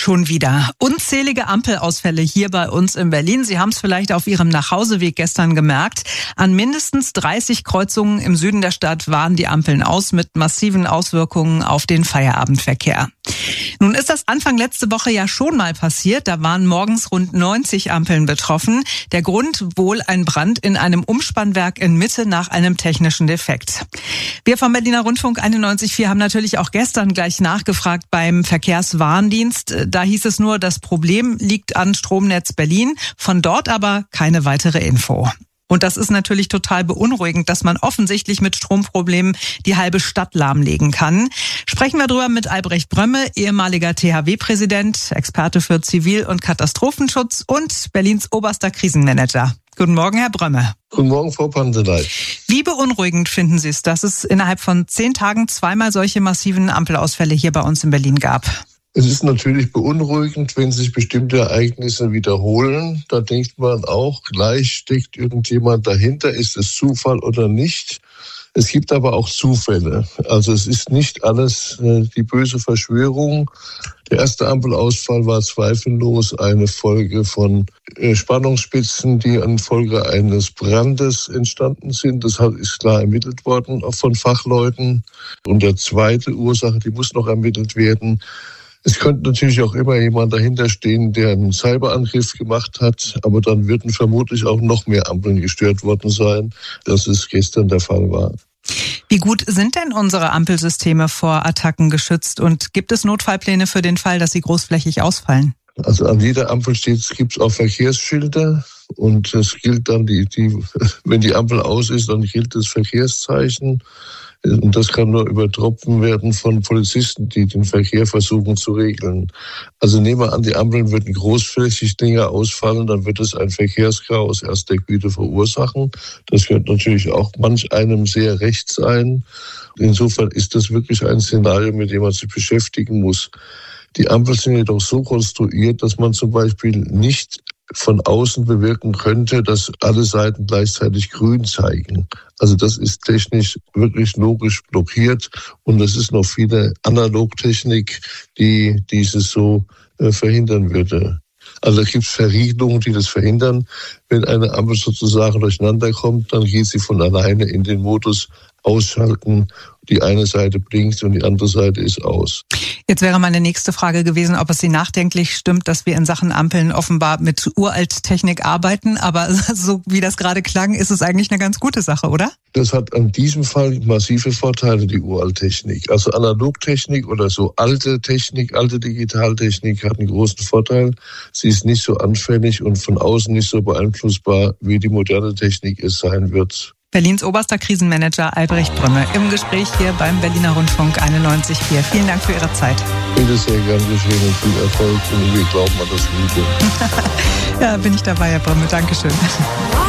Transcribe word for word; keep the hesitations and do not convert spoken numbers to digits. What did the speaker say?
Schon wieder unzählige Ampelausfälle hier bei uns in Berlin. Sie haben es vielleicht auf Ihrem Nachhauseweg gestern gemerkt. An mindestens dreißig Kreuzungen im Süden der Stadt waren die Ampeln aus mit massiven Auswirkungen auf den Feierabendverkehr. Nun ist das Anfang letzte Woche ja schon mal passiert. Da waren morgens rund neunzig Ampeln betroffen. Der Grund wohl ein Brand in einem Umspannwerk in Mitte nach einem technischen Defekt. Wir vom Berliner Rundfunk einundneunzig Komma vier haben natürlich auch gestern gleich nachgefragt beim Verkehrswarndienst. Da hieß es nur, das Problem liegt an Stromnetz Berlin. Von dort aber keine weitere Info. Und das ist natürlich total beunruhigend, dass man offensichtlich mit Stromproblemen die halbe Stadt lahmlegen kann. Sprechen wir drüber mit Albrecht Brömme, ehemaliger T H W-Präsident, Experte für Zivil- und Katastrophenschutz und Berlins oberster Krisenmanager. Guten Morgen, Herr Brömme. Guten Morgen, Frau Panteleit. Wie beunruhigend finden Sie es, dass es innerhalb von zehn Tagen zweimal solche massiven Ampelausfälle hier bei uns in Berlin gab? Es ist natürlich beunruhigend, wenn sich bestimmte Ereignisse wiederholen. Da denkt man auch, gleich steckt irgendjemand dahinter. Ist es Zufall oder nicht? Es gibt aber auch Zufälle. Also es ist nicht alles äh, die böse Verschwörung. Der erste Ampelausfall war zweifellos eine Folge von äh, Spannungsspitzen, die an Folge eines Brandes entstanden sind. Das ist klar ermittelt worden, auch von Fachleuten. Und der zweite Ursache, die muss noch ermittelt werden. Es könnte natürlich auch immer jemand dahinter stehen, der einen Cyberangriff gemacht hat, aber dann würden vermutlich auch noch mehr Ampeln gestört worden sein, als es gestern der Fall war. Wie gut sind denn unsere Ampelsysteme vor Attacken geschützt und gibt es Notfallpläne für den Fall, dass sie großflächig ausfallen? Also an jeder Ampel gibt es auch Verkehrsschilder und es gilt dann, die, die, wenn die Ampel aus ist, dann gilt das Verkehrszeichen. Und das kann nur übertroffen werden von Polizisten, die den Verkehr versuchen zu regeln. Also nehmen wir an, die Ampeln würden großflächig länger ausfallen, dann wird es ein Verkehrschaos erster Güte verursachen. Das könnte natürlich auch manch einem sehr recht sein. Insofern ist das wirklich ein Szenario, mit dem man sich beschäftigen muss. Die Ampeln sind jedoch so konstruiert, dass man zum Beispiel nicht von außen bewirken könnte, dass alle Seiten gleichzeitig grün zeigen. Also das ist technisch wirklich logisch blockiert und es ist noch viele Analogtechnik, die dieses so äh, verhindern würde. Also da gibt es Verriegelungen, die das verhindern. Wenn eine Ampel sozusagen durcheinander kommt, dann geht sie von alleine in den Modus ausschalten. Die eine Seite blinkt und die andere Seite ist aus. Jetzt wäre meine nächste Frage gewesen, ob es Sie nachdenklich stimmt, dass wir in Sachen Ampeln offenbar mit Uralttechnik arbeiten. Aber so wie das gerade klang, ist es eigentlich eine ganz gute Sache, oder? Das hat an diesem Fall massive Vorteile, die Uralttechnik. Also Analogtechnik oder so alte Technik, alte Digitaltechnik hat einen großen Vorteil. Sie ist nicht so anfällig und von außen nicht so beeinflussbar, wie die moderne Technik es sein wird. Berlins oberster Krisenmanager Albrecht Brömme im Gespräch hier beim Berliner Rundfunk einundneunzig Komma vier. Vielen Dank für Ihre Zeit. Bitte sehr gern geschehen und viel Erfolg und wir glauben an das Gute. Ja, bin ich dabei, Herr Brömme. Dankeschön.